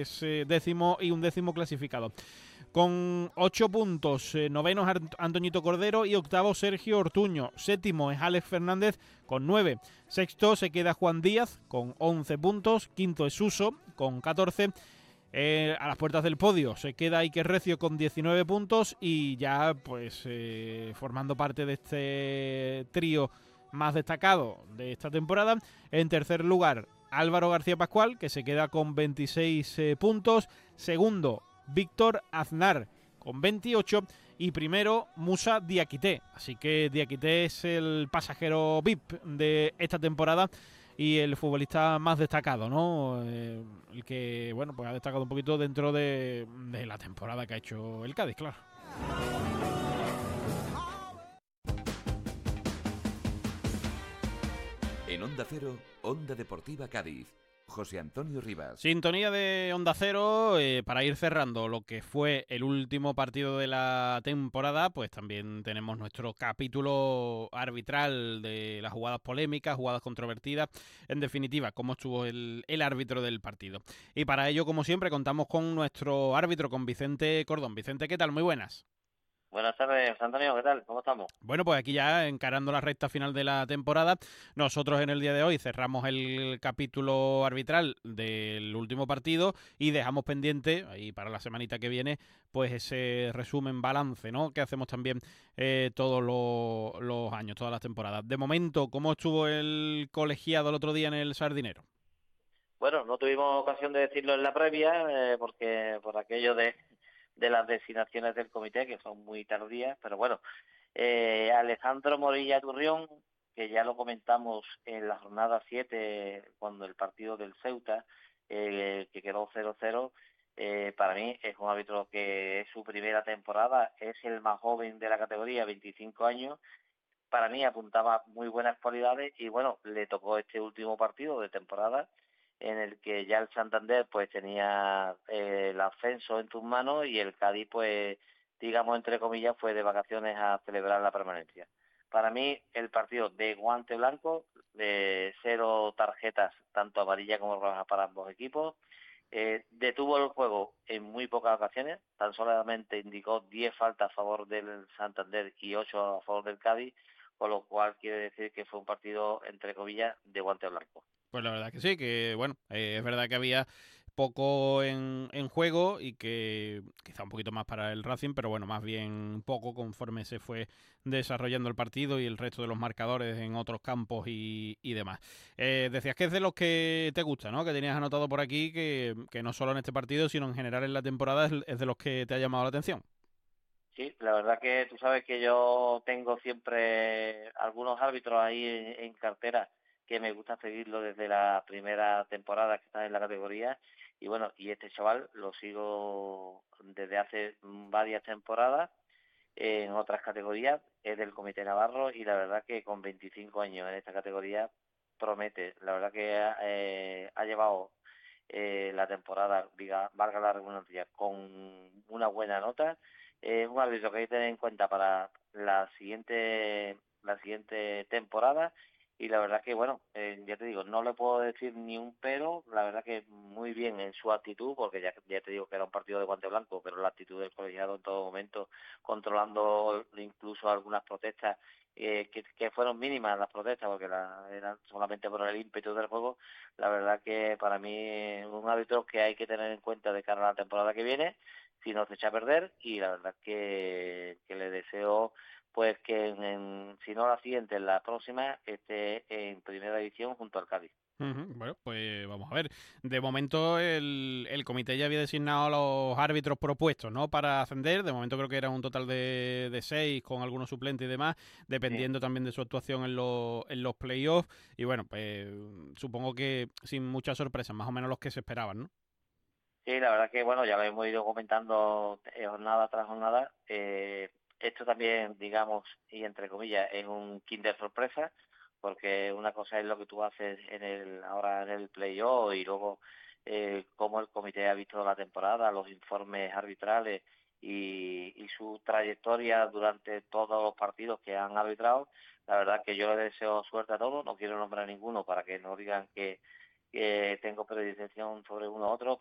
es décimo y undécimo clasificado. Con 8 puntos, noveno es Antoñito Cordero y octavo Sergio Ortuño. Séptimo es Alex Fernández con 9. Sexto se queda Juan Díaz con 11 puntos. Quinto es Suso con 14. A las puertas del podio se queda Iker Recio con 19 puntos y ya pues formando parte de este trío más destacado de esta temporada. En tercer lugar, Álvaro García Pascual, que se queda con 26 puntos. Segundo, Víctor Aznar con 28 y primero Musa Diakité. Así que Diakité es el pasajero VIP de esta temporada y el futbolista más destacado, ¿no? El que, bueno, pues ha destacado un poquito dentro de la temporada que ha hecho el Cádiz, claro. En Onda Cero, Onda Deportiva Cádiz. José Antonio Rivas. Sintonía de Onda Cero para ir cerrando lo que fue el último partido de la temporada, pues también tenemos nuestro capítulo arbitral de las jugadas polémicas, jugadas controvertidas, en definitiva, cómo estuvo el árbitro del partido. Y para ello, como siempre, contamos con nuestro árbitro, con Vicente Cordón. Vicente, ¿qué tal? Muy buenas. Buenas tardes, José Antonio, ¿qué tal? ¿Cómo estamos? Bueno, pues aquí ya encarando la recta final de la temporada, nosotros en el día de hoy cerramos el capítulo arbitral del último partido y dejamos pendiente, ahí para la semanita que viene, pues ese resumen, balance, ¿no? Que hacemos también todos los años, todas las temporadas. De momento, ¿cómo estuvo el colegiado el otro día en el Sardinero? Bueno, no tuvimos ocasión de decirlo en la previa, porque por aquello de las designaciones del comité, que son muy tardías, pero bueno, Alejandro Morilla Turrión, que ya lo comentamos en la jornada 7, cuando el partido del Ceuta, que quedó 0-0, para mí es un árbitro que es su primera temporada, es el más joven de la categoría, 25 años, para mí apuntaba muy buenas cualidades y bueno, le tocó este último partido de temporada en el que ya el Santander pues tenía el ascenso en sus manos y el Cádiz pues digamos entre comillas fue de vacaciones a celebrar la permanencia. Para mí el partido de guante blanco, de 0 tarjetas tanto amarillas como rojas para ambos equipos, detuvo el juego en muy pocas ocasiones, tan solamente indicó 10 faltas a favor del Santander y 8 a favor del Cádiz, con lo cual quiere decir que fue un partido, entre comillas, de guante blanco. Pues la verdad que sí, que bueno, es verdad que había poco en juego y que quizá un poquito más para el Racing, pero bueno, más bien poco conforme se fue desarrollando el partido y el resto de los marcadores en otros campos y demás. Decías que es de los que te gusta, ¿no? Que tenías anotado por aquí, que no solo en este partido, sino en general en la temporada es de los que te ha llamado la atención. Sí, la verdad que tú sabes que yo tengo siempre algunos árbitros ahí en cartera que me gusta seguirlo desde la primera temporada que está en la categoría y bueno, y este chaval lo sigo desde hace varias temporadas en otras categorías, es del Comité Navarro y la verdad que con 25 años en esta categoría promete, la verdad que ha llevado la temporada, diga, valga la redundancia, con una buena nota. Es un árbitro que hay que tener en cuenta para la siguiente temporada y la verdad que, bueno, ya te digo, no le puedo decir ni un pero, la verdad que muy bien en su actitud, porque ya te digo que era un partido de guante blanco, pero la actitud del colegiado en todo momento, controlando incluso algunas protestas, que fueron mínimas las protestas, porque eran solamente por el ímpetu del juego, la verdad que para mí es un árbitro que hay que tener en cuenta de cara a la temporada que viene, si no se echa a perder, y la verdad que le deseo pues que si no la siguiente, en la próxima, esté en primera división junto al Cádiz. Bueno, pues vamos a ver. De momento el comité ya había designado a los árbitros propuestos, ¿no? Para ascender. De momento creo que era un total de 6 con algunos suplentes y demás, Sí. dependiendo también de su actuación en los playoffs. Y bueno, pues supongo que sin muchas sorpresas, más o menos los que se esperaban, ¿no? Sí, la verdad que, bueno, ya lo hemos ido comentando jornada tras jornada. Esto también, digamos, y entre comillas, es un kinder sorpresa, porque una cosa es lo que tú haces ahora en el playoff y luego cómo el comité ha visto la temporada, los informes arbitrales y su trayectoria durante todos los partidos que han arbitrado. La verdad que yo le deseo suerte a todos, no quiero nombrar ninguno para que no digan que tengo predilección sobre uno u otro,